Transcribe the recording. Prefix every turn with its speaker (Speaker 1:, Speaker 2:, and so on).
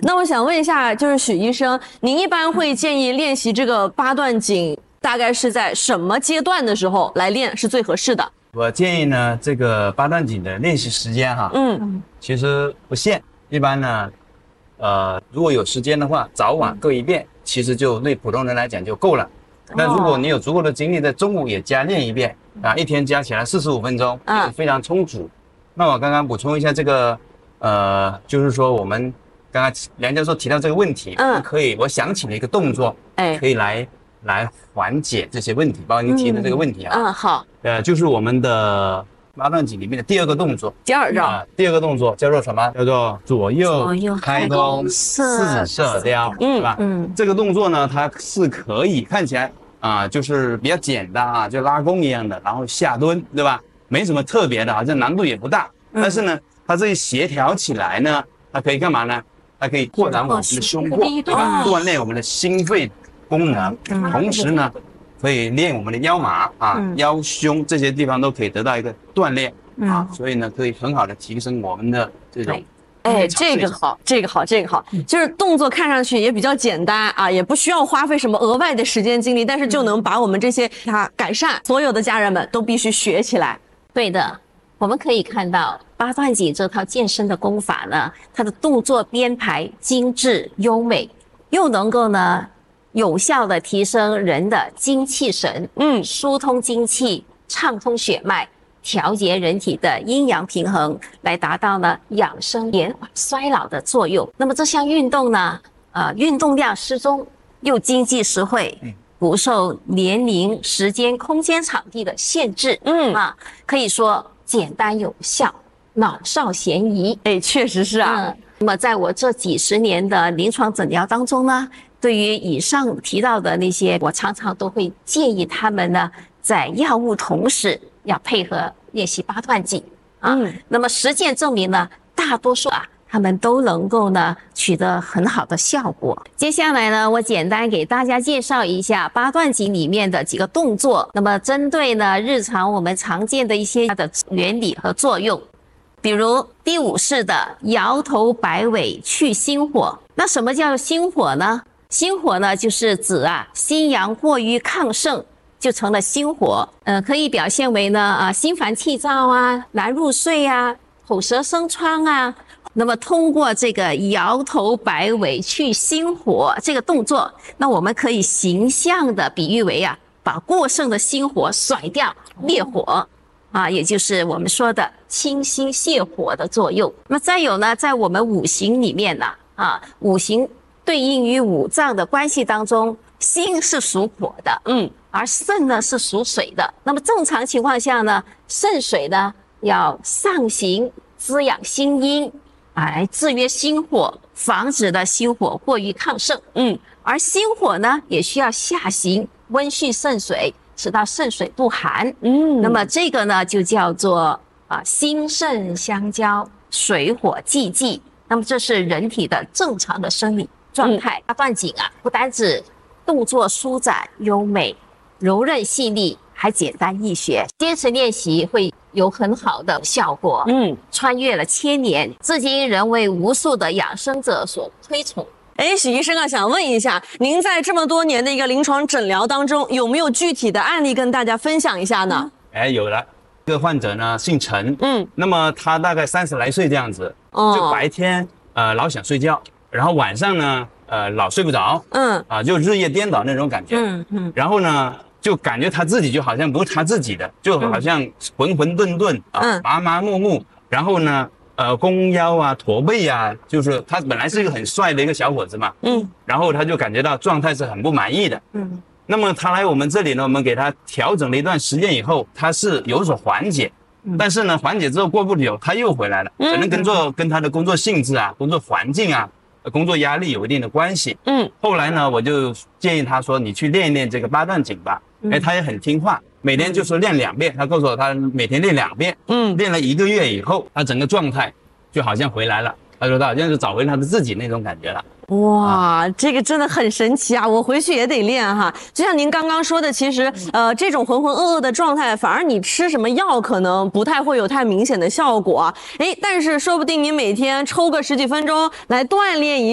Speaker 1: 那我想问一下，就是许医生，您一般会建议练习这个八段锦，大概是在什么阶段的时候来练是最合适的？
Speaker 2: 我建议呢，这个八段锦的练习时间哈，其实不限，一般呢，如果有时间的话，早晚各一遍，其实就对普通人来讲就够了。那如果你有足够的精力，在中午也加练一遍啊，一天加起来45分钟，非常充足。那我刚刚补充一下这个，就是说我们刚刚梁教授提到这个问题，可以，我想起了一个动作，可以来缓解这些问题，包括您提的这个问题啊。
Speaker 1: 好。
Speaker 2: 就是我们的八段锦里面的第二个动作，
Speaker 1: 第二招。
Speaker 2: 第二个动作叫做什么？叫做左右开弓四射雕，是吧？这个动作呢，它是可以看起来就是比较简单啊，就拉弓一样的，然后下蹲，对吧？没什么特别的，好像难度也不大。但是呢，它这一协调起来呢，它可以干嘛呢？它可以扩展我们的胸廓，对吧？锻炼我们的心肺功能，同时呢，可以练我们的腰马腰胸这些地方都可以得到一个锻炼所以呢，可以很好的提升我们的这种。
Speaker 1: 这个好，就是动作看上去也比较简单啊，也不需要花费什么额外的时间精力，但是就能把我们这些改善。所有的家人们都必须学起来。
Speaker 3: 对的，我们可以看到八段锦这套健身的功法呢，它的动作编排精致优美，又能够呢有效的提升人的精气神，疏通精气，畅通血脉，调节人体的阴阳平衡，来达到呢养生延缓衰老的作用。那么这项运动呢，运动量适中，又经济实惠，不受年龄、时间、空间、场地的限制，可以说简单有效，老少咸宜。
Speaker 1: 确实是啊。
Speaker 3: 那么在我这几十年的临床诊疗当中呢，对于以上提到的那些，我常常都会建议他们呢，在药物同时要配合练习八段锦那么实践证明呢，大多数他们都能够呢取得很好的效果。接下来呢，我简单给大家介绍一下八段锦里面的几个动作。那么针对呢日常我们常见的一些它的原理和作用，比如第5式的摇头摆尾去心火。那什么叫心火呢？心火呢，就是指心阳过于亢盛，就成了心火。可以表现为呢心烦气躁难入睡口舌生疮那么通过这个摇头摆尾去心火这个动作，那我们可以形象的比喻为把过剩的心火甩掉，灭火也就是我们说的清心泻火的作用。那么再有呢，在我们五行里面呢五行对应于五脏的关系当中，心是属火的，而肾呢是属水的。那么正常情况下呢，肾水呢要上行滋养心阴来制约心火，防止的心火过于亢盛。而心火呢也需要下行温煦肾水，使到肾水不寒。那么这个呢就叫做心肾相交，水火既济。那么这是人体的正常的生理状态。八段锦不单指动作舒展优美、柔韧细腻，还简单易学，坚持练习会有很好的效果。穿越了千年，至今仍为无数的养生者所推崇。
Speaker 1: 许医生想问一下，您在这么多年的一个临床诊疗当中，有没有具体的案例跟大家分享一下呢？
Speaker 2: 有了。这个患者呢姓陈，那么他大概30来岁这样子，就白天老想睡觉，然后晚上呢老睡不着，就日夜颠倒那种感觉，然后呢就感觉他自己就好像不是他自己的，就好像浑浑沌沌麻麻木木，然后呢弓腰驼背就是他本来是一个很帅的一个小伙子嘛，然后他就感觉到状态是很不满意的，那么他来我们这里呢，我们给他调整了一段时间以后，他是有所缓解，但是呢缓解之后过不久他又回来了，可能跟他的工作性质工作环境工作压力有一定的关系。后来呢我就建议他说，你去练一练这个八段锦吧。他也很听话，每天就说练2遍，他告诉我他每天练2遍，练了1个月以后，他整个状态就好像回来了，他说他好像是找回他的自己那种感觉了。
Speaker 1: 哇，这个真的很神奇我回去也得练就像您刚刚说的，其实这种浑浑噩噩的状态，反而你吃什么药可能不太会有太明显的效果但是说不定你每天抽个10几分钟来锻炼一